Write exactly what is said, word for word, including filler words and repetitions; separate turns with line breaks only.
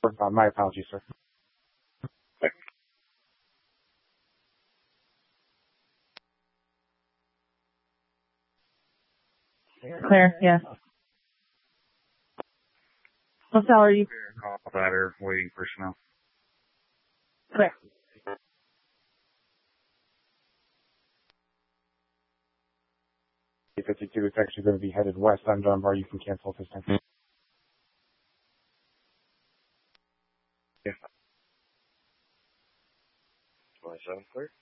Uh, my apologies, sir.
Claire, yes. What cell are you?
Call ladder, waiting personnel.
Claire.
fifty-two, it's actually going to be headed west on Dunbar. You can cancel this time. Yeah.
twenty-seven, clear.